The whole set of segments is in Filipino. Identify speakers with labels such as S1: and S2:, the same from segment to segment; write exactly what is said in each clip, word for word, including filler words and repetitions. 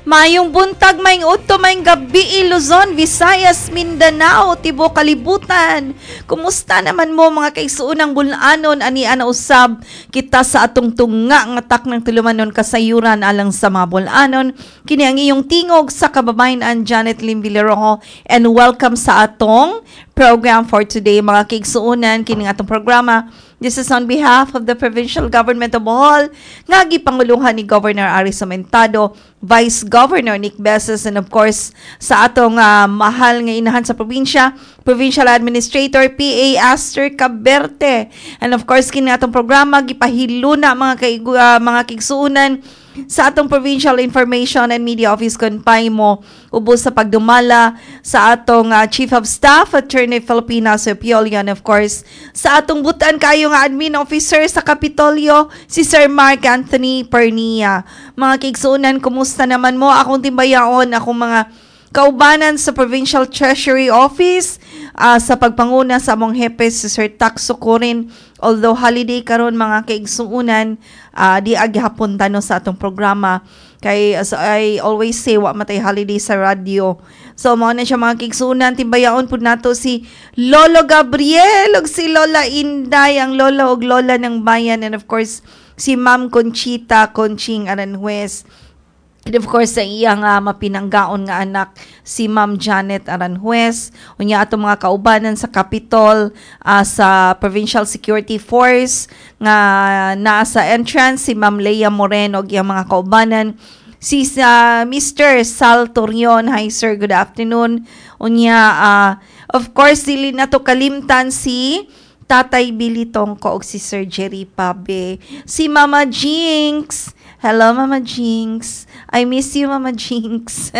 S1: Mayong buntag, mayong uto, mayong gabi, Luzon, Visayas, Mindanao, Tibo, Kalibutan. Kumusta naman mo mga kaigsuunang bulanon, ani ana usab kita sa atong tunga nga tak ng tulumanon kasayuran alang sa mga bulanon. Kini ang iyong tingog sa kababayan Janet Lim Villarojo, and welcome sa atong program for today mga kaigsuunan. Kini nga atong programa, this is on behalf of the Provincial Government of Bohol, nga gipanguluhan ni Governor Ari Somentado, Vice Governor Nick Beses, and of course sa atong uh, mahal nga inahan sa probinsya, Provincial Administrator P A Aster Caberte. And of course kini atong programa gipahilo na mga kay uh, mga kigsuunan sa atong Provincial Information and Media Office kun mo ubos sa pagdumala sa atong uh, Chief of Staff Attorney Filipina Sopiolio, and of course sa atong butan kayo nga admin officer sa Kapitolyo si Sir Mark Anthony Pernia. Mga kigsuunan, kumusta naman mo? Akong timbayaon, akong mga kaubanan sa Provincial Treasury Office, uh, sa pagpanguna sa among hepe si Sir Tax Sukurin. Although holiday karon mga kaigsuunan, uh, di agihapon tano sa atong programa. Kay as I always say, wa matay holiday sa radio. So mao na siya mga kaigsuunan, timbayaon pud nato si Lolo Gabriel ug si Lola Inday, ang lola ug lola ng bayan, and of course si Ma'am Conchita Conching Aranjuez. And of course, sa iyang uh, mapinanggaon nga anak, si Ma'am Janet Aranjuez. Unya atong mga kaubanan sa Capitol, uh, sa Provincial Security Force, nga nasa entrance, si Ma'am Leia Moreno, ug iyang mga kaubanan. Si uh, Mister Sal Torion, hi sir, good afternoon. Unya, uh, of course, dili na to kalimtan si Tatay Bilitong ko, ug si Sir Jerry Pabe. Si Mama Jinx. Hello, Mama Jinx. I miss you, Mama Jinx.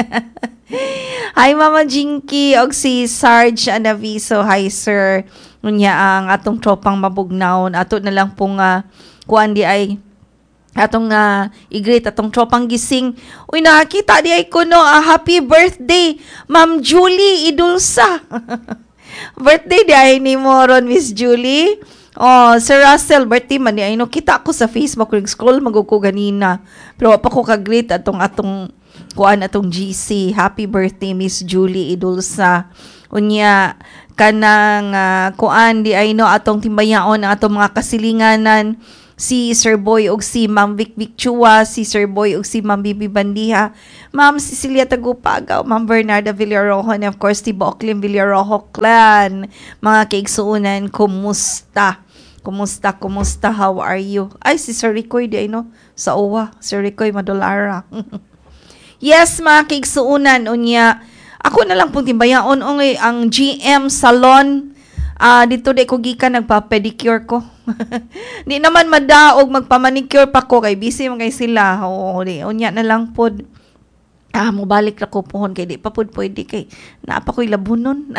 S1: Hi, Mama Jinky. Og si Sarge Anaviso. Hi, sir. Ngunya ang atong tropang mabugnaon. Ato na lang pong uh, kuan di ay atong uh, i-greet atong tropang gising. Uy, nakakita di ay kuno. Uh, happy birthday, Ma'am Julie Idulsa. Birthday di ay ni mo ron, Miss Julie. Oh, Sir Russell, birthday man niya. No, kita ako sa Facebook, scroll maguko ganina. Pero pa ko kag-greet atong atong kuan atong G C. Happy birthday, Miss Julie Idulsa. Unya kanang uh, kuan di ay no atong timbayaon ang atong mga kasilinganan, si Sir Boy ug si Ma'am Vic Vic Chua, si Sir Boy ug si Ma'am Bibi Bandiha, Ma'am Cecilia Tagupagaw, Ma'am Bernarda Villarojo, and of course ti Booklim Villarojo clan. Mga kaigsuunan, kumusta? Kumusta, kumusta, how are you? Ay, si Sir Ricoy di ay no? Sa O W A, Sir Ricoy Madolara. Yes, mga kaigsuunan, unya, ako na lang pong timbayaon, ungay, ang G M Salon, uh, dito di ko gikan, nagpa-pedicure ko. Di naman madaog, magpa-manicure pa ko, kay busy mo kay sila. Oo, di, unya na lang po. Ah, mubalik na ko pohon, kay di pa po pwede, kay naapa ko'y labunon.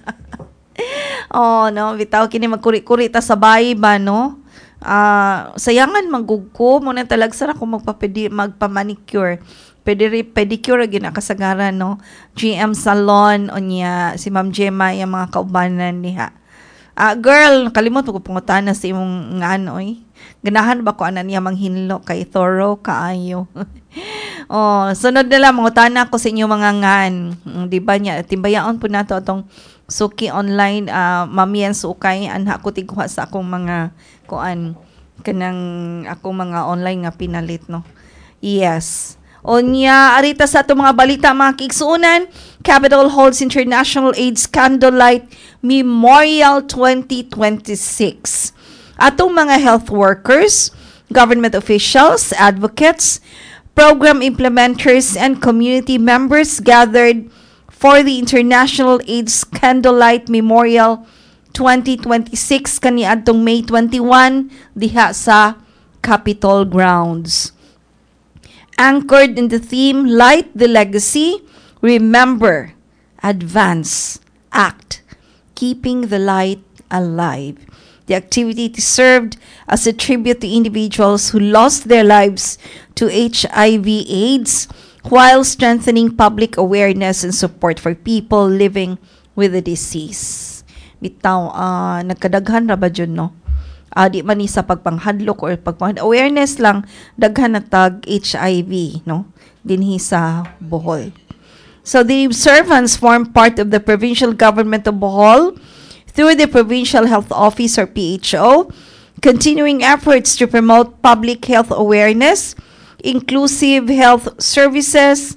S1: Oh, no, bitaw kini magkuri-kuri ta sa bayi ba, no? Ah, uh, sayangan manggugko mo na talagsara ko magpapedi magpa-manicure. Pedicure, pedicure gina kasagaran, no? G M Salon onya si Ma'am Gemma yung mga kaubanan niya. Ah, uh, girl, kalimot ko pangutana sa imong ngano oy. Ganahan ba ko ana niya manghinlo kay thorough kaayo. Oh, sunod na lang mangutana ko sa inyo mga ngan. Di ba niya timbayaon po nato atong suki online, uh, mamiyan sukay anha ko tigkuha sa akong mga kuan kanang akong mga online nga pinalit, no. Yes. Onya arita sa ato mga balita mga kigsuunan, Capitol holds International AIDS Candlelight Memorial twenty twenty-six. Atong mga health workers, government officials, advocates, program implementers, and community members gathered for the International AIDS Candlelight Memorial twenty twenty-six kaniadtong May twenty-one diha sa Capitol Grounds. Anchored in the theme Light the Legacy, Remember, Advance, Act, Keeping the Light Alive. The activity served as a tribute to individuals who lost their lives to H I V AIDS, while strengthening public awareness and support for people living with the disease. Bitaw, uh, nagkadaghan ra ba dyan, no? uh, di man ni sa pagpanghadlok or pagpang awareness lang daghan na tag H I V, no, dinhi sa Bohol. So the observance form part of the provincial government of Bohol through the Provincial Health Office or P H O, continuing efforts to promote public health awareness, inclusive health services,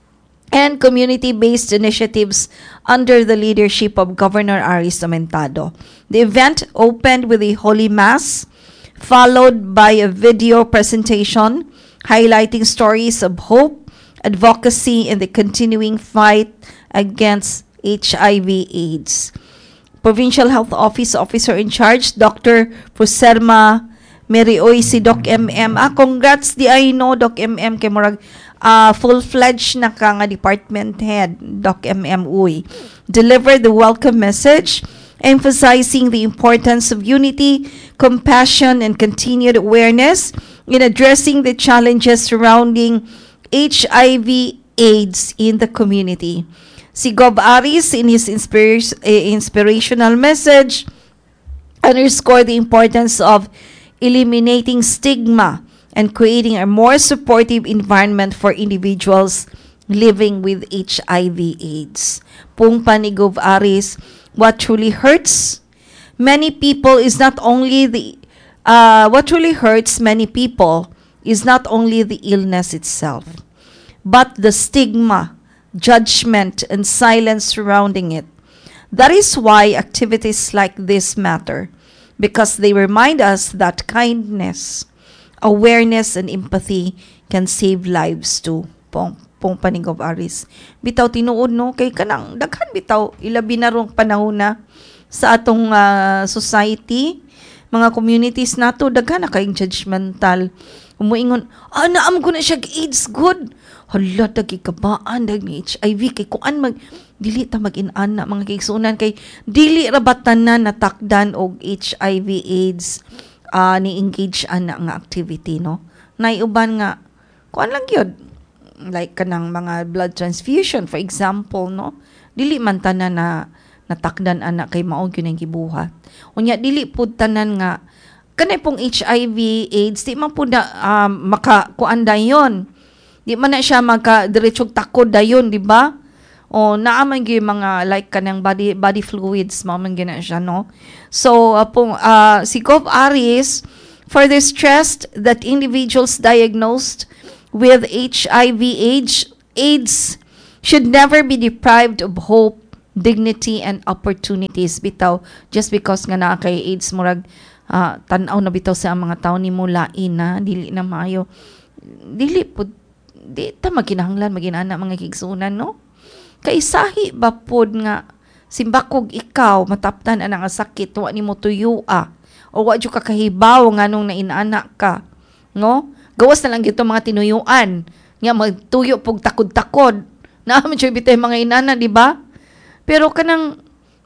S1: and community-based initiatives under the leadership of Governor Aris Amentado. The event opened with a Holy Mass, followed by a video presentation highlighting stories of hope, advocacy, and the continuing fight against H I V AIDS. Provincial Health Office Officer in Charge, Doctor Proserma Merioy, si Doc M M. Ah, congrats di ay no, Doc M M, kay murag uh, full-fledged na ka nga department head, Doc M M Uy. Delivered the welcome message, emphasizing the importance of unity, compassion, and continued awareness in addressing the challenges surrounding H I V AIDS in the community. Si Gov Aris, in his inspira- inspirational message, underscored the importance of eliminating stigma and creating a more supportive environment for individuals living with H I V AIDS. Pungpa ni Gov Aris, what truly hurts many people is not only the uh, what truly hurts many people is not only the illness itself, but the stigma, judgment, and silence surrounding it. That is why activities like this matter, because they remind us that kindness, awareness, and empathy can save lives too. Pong, pong panig of Aris. Bitaw tinuod no, kay kanang daghan bitaw, ilabi na rong panahon na sa atong uh, society, mga communities nato, daghan na kayong judgmental. Umuingon, ah, naam ko na siya AIDS, good. Hala, dagi kabaan, dagi H I V, kay kuan mag, dili ta mag-inana, mga kaigsunan, kay dili rabatan na natakdan og H I V AIDS, uh, ni-engage ana nga activity, no? Naiuban nga, kuan lang yun, like kanang mga blood transfusion, for example, no? Dili man tanan na natakdan ana kay maog yun ang gibuhat. Unya, dili pud tanan nga, kanay pong H I V AIDS, di man po na um, makakuan dayon. Di man na siya magka-diretsog takod dayon, di ba? O naaman gyud mga like kanang body body fluids, maman gyud na siya, no? So, uh, pong, uh, si Gov Aris further stressed that individuals diagnosed with H I V AIDS, AIDS should never be deprived of hope, dignity, and opportunities. Bitaw, just because nga na kay AIDS, murag, Uh, tanaw na bitaw sa mga tao ni mulain na dili na maayo, dili po di ta maginahanglan maginana mga kigsunan, no? Kay sahi ba pod nga simbakog ikaw mataptan ana nga sakit wa nimo tuyua o wa jud ka kahibaw nganong nainana ka, no? Gawas na lang gito mga tinuyuan nga magtuyo pog takod-takod na man jud bitay mga inana, di ba? Pero kanang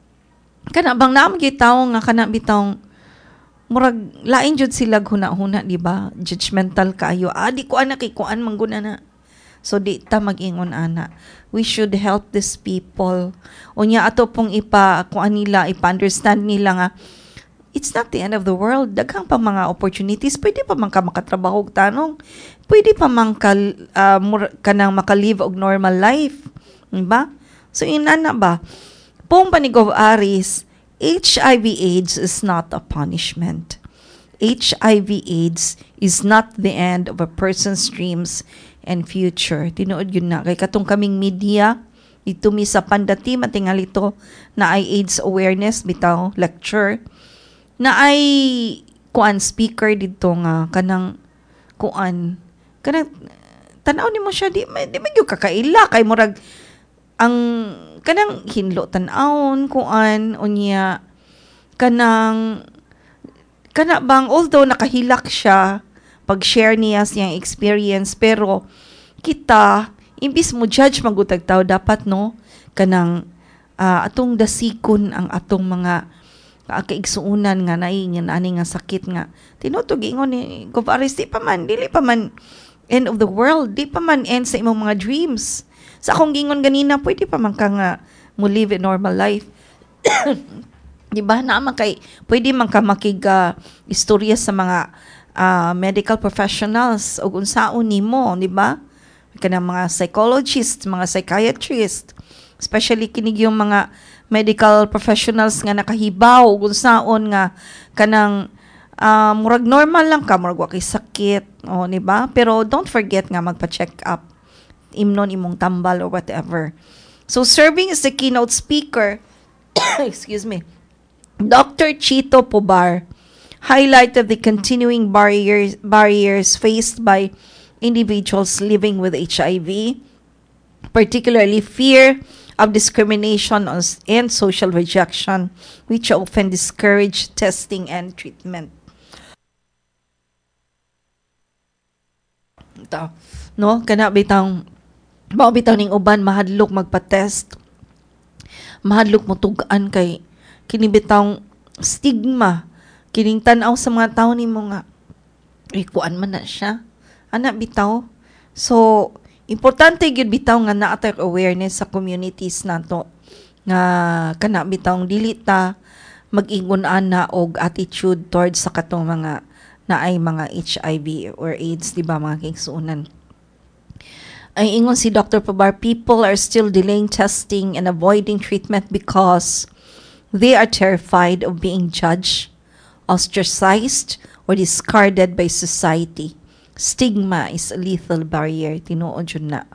S1: kana bang naam gyud tawo nga kana bitawng murag lain jud sila huna-huna, di ba? Judgmental kaayo. Ah, di ko ana kay kuan mangguna na. So di ta mag-ingon ana. We should help these people. Unya ato pong ipa kuan nila, ipa-understand nila nga it's not the end of the world. Daghang pa mga opportunities. Pwede pa man ka makatrabaho og tanong. Pwede pa man ka uh, mur, kanang makalive og normal life, di ba? So inana ba? Pong panigov Aris, H I V AIDS is not a punishment. H I V AIDS is not the end of a person's dreams and future. Tinuod yun na. Kay katong kaming media, ito mi sa pandati, matingal ito, na ay AIDS awareness, bitaw, lecture, na ay kuan speaker dito nga, kanang kuan, kanang, tanaw ni mo siya, di, di man yung kakaila, kay murag, ang kanang hinlo tan-awon kuan unya kanang kana bang although nakahilak siya pag-share niya siyang experience, pero kita imbis mo judge magutag tao dapat, no, kanang uh, atong dasikon ang atong mga uh, kaigsuunan nga naingin ani nga sakit nga tinutog ingon ni Gov Aris, di pa man dili pa man end of the world, di pa man end sa imong mga dreams. Sa akong gingon ganina, pwede pa man ka nga mo live a normal life. Di ba? Naman kay, pwede man ka makiga istorya sa mga ah, medical professionals o unsaon nimo, di ba? Kanang mga psychologists, mga psychiatrists, especially kinig yung mga medical professionals nga nakahibaw ug unsaon nga kanang ah, murag normal lang ka, murag wa kay sakit, o di ba? Pero don't forget nga magpa-check up imnon imong tambal or whatever. So serving as the keynote speaker, excuse me, Doctor Chito Pobar highlighted the continuing barriers barriers faced by individuals living with H I V, particularly fear of discrimination on- and social rejection, which often discourage testing and treatment. Ito, no? Kana bitang mao bitaw ning uban mahadlok magpa-test. Mahadlok mo tugaan kay kini bitang stigma kining tan-aw sa mga tao nimo nga eh kuan man na siya. Ana bitaw. So importante gyud bitaw nga naa-tay awareness sa communities nato nga kana bitawng dili ta mag-ingon ana og attitude towards sa katong mga naay mga H I V or AIDS, di ba mga kaigsuonan. Ay ingon si Doctor Pabar, people are still delaying testing and avoiding treatment because they are terrified of being judged, ostracized, or discarded by society. Stigma is a lethal barrier. Tinuod yun na.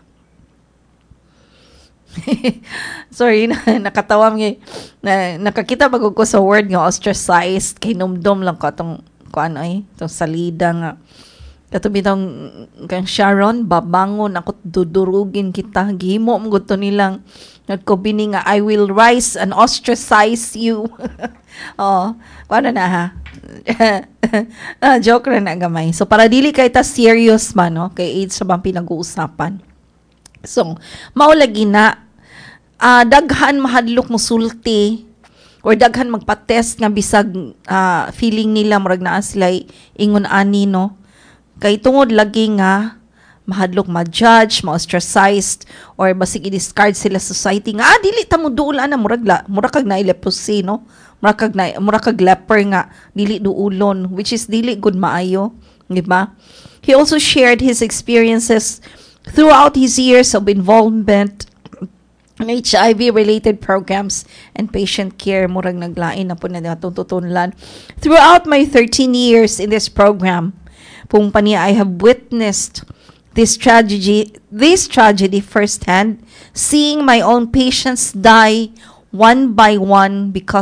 S1: Sorry, na, nakatawa nga. Na, nakakita ba ko sa word nga ostracized, kay numdum lang ko itong, kuan ay, itong salida nga. Kato bitang kang Sharon, babangon ako dudurugin kita. Gihimo mo gusto nilang nagkobini nga, I will rise and ostracize you. Oh, paano na ha? ah, joke na na gamay. So, para dili kay ta serious man, no? Kay AIDS sa bang pinag-uusapan. So, maulagi na, uh, daghan mahadlok mo sulti, or daghan magpa-test nga bisag uh, feeling nila, murag naa sila ingon ani, no? Kay tungod lagi nga mahadlok ma-judge, ma-ostracized, or basig i-discard sila society nga, ah, dili ta mo duula na, murag, la, murag kag na leprosy, no? Murag kag, na, murag kag leper nga, dili duulon, which is dili good maayo, di ba? He also shared his experiences throughout his years of involvement in H I V-related programs and patient care. Murag naglain na po na natututunlan. Throughout my thirteen years in this program, pung pani I have witnessed this tragedy, this tragedy firsthand, seeing my own patients die one by one because